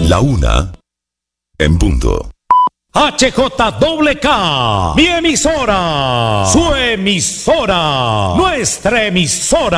La una en punto. HJWK, mi emisora, su emisora, nuestra emisora.